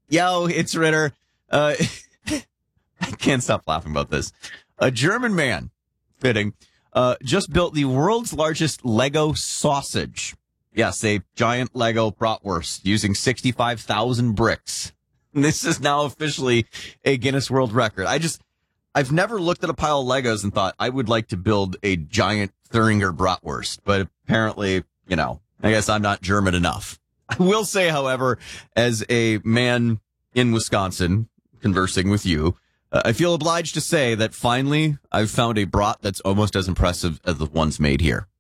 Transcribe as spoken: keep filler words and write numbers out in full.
Yo, it's Ritter. Uh, I can't stop laughing about this. A German man, fitting, uh, just built the world's largest Lego sausage. Yes, a giant Lego bratwurst using sixty-five thousand bricks. And this is now officially a Guinness World Record. I just, I've never looked at a pile of Legos and thought I would like to build a giant Thuringer bratwurst. But apparently, you know, I guess I'm not German enough. I will say, however, as a man in Wisconsin conversing with you, uh, I feel obliged to say that finally I've found a brat that's almost as impressive as the ones made here.